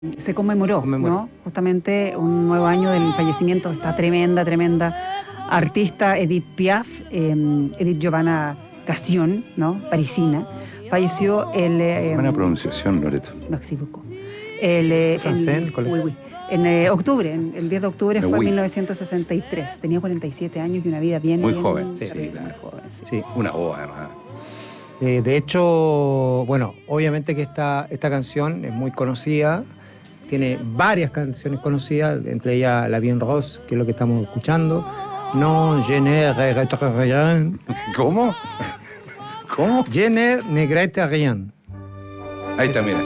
se conmemoró, ¿no? Justamente un nuevo año del fallecimiento de esta tremenda artista Edith Piaf, Edith Giovanna Gassion, ¿no? Parisina. Falleció el... Buena pronunciación, Loreto. Merci beaucoup. Francés, en octubre, el 10 de octubre fue en 1963. Tenía 47 años y una vida bien... Muy bien, joven. Sí, Sí, muy claro. joven, sí. Sí. Una voz, además. De hecho, bueno, obviamente que esta canción es muy conocida. Tiene varias canciones conocidas, entre ellas La Bien Rose, que es lo que estamos escuchando. Non, je ne regrette rien. ¿Cómo? ¿Cómo? Je ne regrette rien. Ahí está, mira.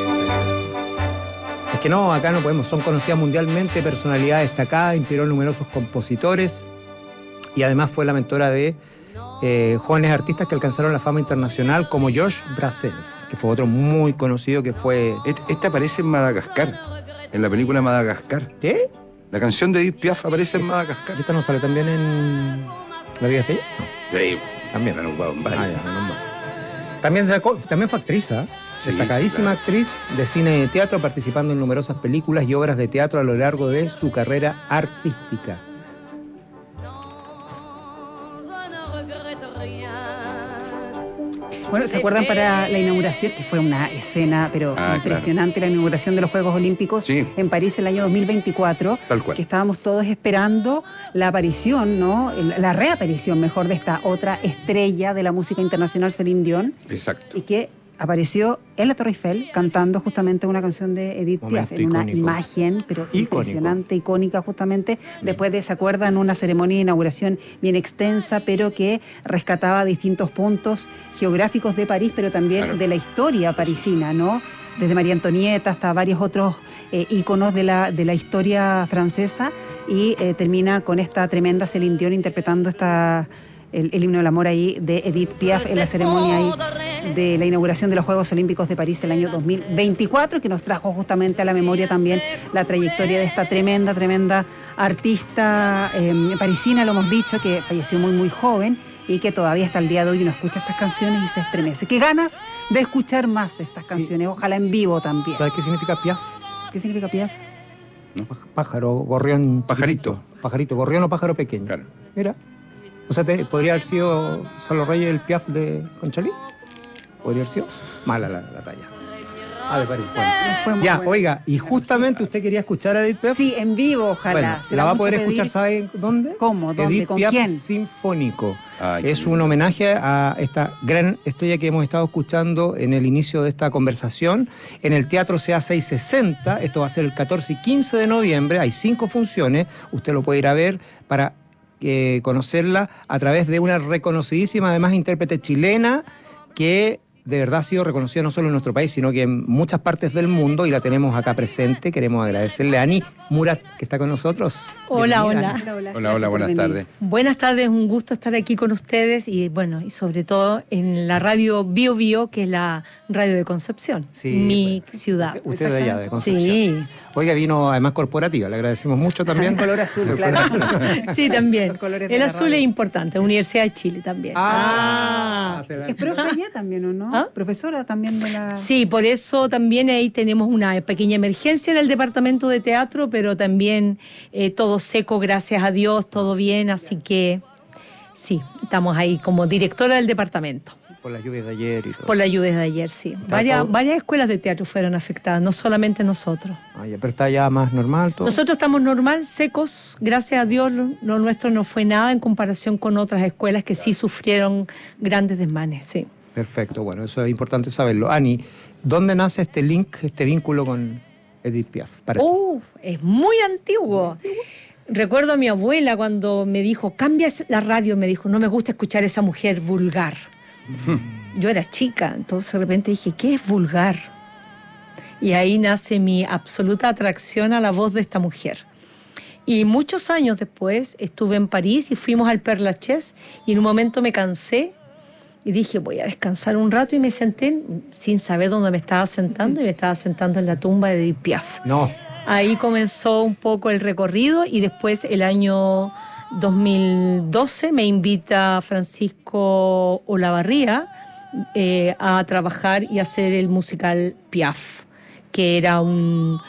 Es que no, acá no podemos. Son conocidas mundialmente, personalidad destacada, inspiró a numerosos compositores y además fue la mentora de jóvenes artistas que alcanzaron la fama internacional, como Georges Brassens, que fue otro muy conocido que fue... Esta aparece en Madagascar, en la película Madagascar. ¿Qué? La canción de Edith Piaf aparece en Madagascar. ¿Esta no sale también en La Vida Fea? No. Sí, También. han ocupado en varias. Ya, menos mal. También fue actriz, ¿eh? Sí, Destacadísima sí, claro. actriz de cine y de teatro, participando en numerosas películas y obras de teatro a lo largo de su carrera artística. Bueno, ¿se acuerdan para la inauguración? Que fue una escena, pero impresionante, claro. La inauguración de los Juegos Olímpicos en París el año 2024. Tal cual. Que estábamos todos esperando la aparición, ¿no? La reaparición, mejor, de esta otra estrella de la música internacional, Celine Dion. Exacto. Y que apareció en la Torre Eiffel cantando justamente una canción de Edith Piaf, en una imagen, pero impresionante, icónica justamente. Después de, ¿se acuerdan? Una ceremonia de inauguración bien extensa, pero que rescataba distintos puntos geográficos de París, pero también de la historia parisina, ¿no? Desde María Antonieta hasta varios otros íconos de la historia francesa, y termina con esta tremenda Celine Dion interpretando el himno del amor ahí de Edith Piaf en la ceremonia ahí de la inauguración de los Juegos Olímpicos de París el año 2024, que nos trajo justamente a la memoria también la trayectoria de esta tremenda artista parisina, lo hemos dicho, que falleció muy joven y que todavía hasta el día de hoy uno escucha estas canciones y se estremece. Qué ganas de escuchar más estas canciones, ojalá en vivo también. ¿Sabes qué significa Piaf? ¿Qué significa Piaf? Pájaro, gorrión. Pajarito. Pajarito, gorrión o pájaro pequeño. Claro. Mira. O sea, podría haber sido Salo Reyes el Piaf de Conchalí. Podría haber sido. Mala la talla. De París. Bueno. Ya, bueno. Oiga, y justamente usted quería escuchar a Edith Piaf. Sí, en vivo, ojalá. Bueno, la va a poder escuchar, ¿sabe dónde? ¿Cómo? ¿Dónde? Edith ¿Con Piaf quién? Sinfónico. Ay, es un homenaje a esta gran estrella que hemos estado escuchando en el inicio de esta conversación en el Teatro CA 660. Esto va a ser el 14 y 15 de noviembre. Hay 5 funciones. Usted lo puede ir a ver para conocerla a través de una reconocidísima, además, intérprete chilena que de verdad ha sido reconocida no solo en nuestro país, sino que en muchas partes del mundo, y la tenemos acá presente. Queremos agradecerle a Ani Murat, que está con nosotros. Hola, Hola, buenas tardes. Buenas tardes, un gusto estar aquí con ustedes y bueno, y sobre todo en la radio Bio Bio, que es la radio de Concepción, mi ciudad. Usted es de allá, de Concepción. Sí. Oiga, vino además corporativa, le agradecemos mucho también. Color azul, claro. Sí, también. El azul es importante, Universidad de Chile también. Es profe allá también, ¿o no? Profesora también de la... Sí, por eso también ahí tenemos una pequeña emergencia en el departamento de teatro, pero también todo seco, gracias a Dios, todo bien, así que sí, estamos ahí como directora del departamento. Por las lluvias de ayer y todo. Por las lluvias de ayer, sí. Varias escuelas de teatro fueron afectadas, no solamente nosotros. Pero está ya más normal todo. Nosotros estamos normal, secos, gracias a Dios, lo nuestro no fue nada en comparación con otras escuelas que sí sufrieron grandes desmanes, sí. Perfecto, bueno, eso es importante saberlo. Ani, ¿dónde nace este link, este vínculo con Edith Piaf? Es muy antiguo. Recuerdo a mi abuela cuando me dijo, cambia la radio, me dijo, no me gusta escuchar a esa mujer vulgar. Yo era chica, entonces de repente dije, ¿qué es vulgar? Y ahí nace mi absoluta atracción a la voz de esta mujer. Y muchos años después estuve en París y fuimos al Père Lachaise y en un momento me cansé y dije, voy a descansar un rato, y me senté sin saber dónde me estaba sentando, y me estaba sentando en la tumba de Edith Piaf. No. Ahí comenzó un poco el recorrido, y después el año 2012 me invita Francisco Olavarría a trabajar y hacer el musical Piaf, que era un